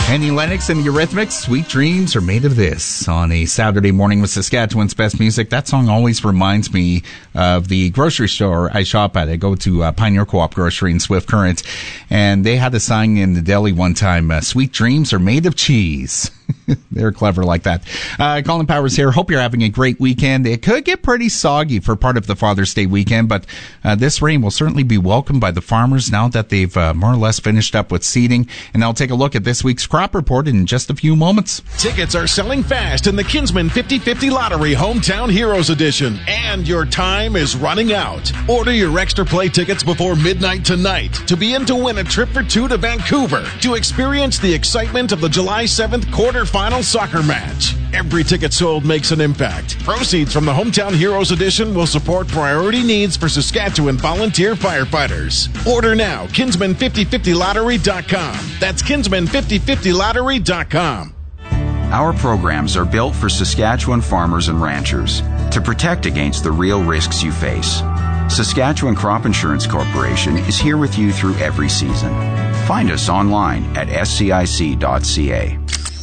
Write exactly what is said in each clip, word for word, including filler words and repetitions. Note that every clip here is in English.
Annie Lennox and the Eurythmics, Sweet Dreams Are Made of This. On a Saturday morning with Saskatchewan's best music, that song always reminds me of the grocery store I shop at. I go to uh, Pioneer Co-op Grocery in Swift Current, and they had a sign in the deli one time, uh, Sweet Dreams Are Made of Cheese. They're clever like that. Uh, Colin Powers here. Hope you're having a great weekend. It could get pretty soggy for part of the Father's Day weekend, but uh, this rain will certainly be welcomed by the farmers now that they've uh, more or less finished up with seeding. And I'll take a look at this week's crop report in just a few moments. Tickets are selling fast in the Kinsman fifty fifty Lottery Hometown Heroes Edition, and your time is running out. Order your extra play tickets before midnight tonight to be in to win a trip for two to Vancouver to experience the excitement of the July seventh quarterfinal soccer match. Every ticket sold makes an impact. Proceeds from the Hometown Heroes Edition will support priority needs for Saskatchewan volunteer firefighters. Order now, kinsman fifty fifty lottery dot com. That's kinsman fifty fifty lottery dot com. Our programs are built for Saskatchewan farmers and ranchers to protect against the real risks you face. Saskatchewan Crop Insurance Corporation is here with you through every season. Find us online at s c i c dot c a.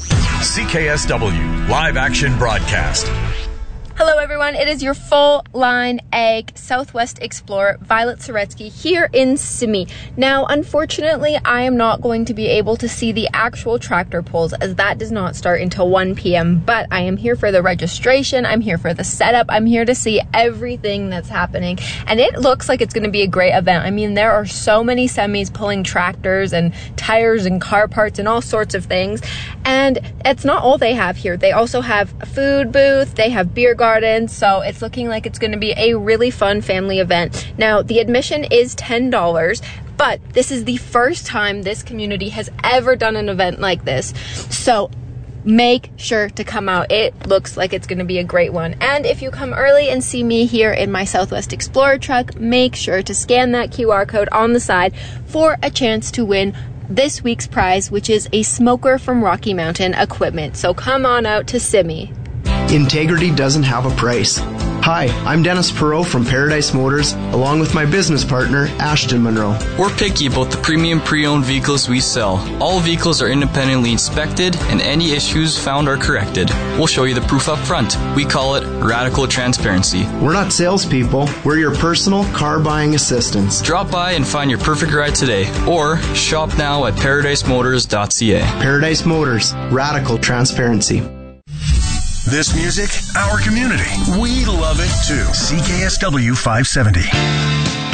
C K S W Live Action Broadcast. Hello everyone, it is your full line ag Southwest Explorer Violet Soretsky here in Simi. Now unfortunately I am not going to be able to see the actual tractor pulls as that does not start until one p.m. but I am here for the registration, I'm here for the setup, I'm here to see everything that's happening, and it looks like it's going to be a great event. I mean, there are so many semis pulling tractors and tires and car parts and all sorts of things, and it's not all they have here. They also have a food booth, they have beer gardens, so it's looking like it's going to be a really fun family event. Now, the admission is ten dollars, but this is the first time this community has ever done an event like this, so make sure to come out. It looks like it's going to be a great one. And if you come early and see me here in my Southwest Explorer truck, make sure to scan that Q R code on the side for a chance to win this week's prize, which is a smoker from Rocky Mountain Equipment. So come on out to Simi. Integrity doesn't have a price. Hi, I'm Dennis Perot from Paradise Motors, along with my business partner, Ashton Monroe. We're picky about the premium pre-owned vehicles we sell. All vehicles are independently inspected, and any issues found are corrected. We'll show you the proof up front. We call it radical transparency. We're not salespeople. We're your personal car buying assistants. Drop by and find your perfect ride today, or shop now at paradise motors dot c a. Paradise Motors, radical transparency. This music, our community. We love it too. C K S W five seventy.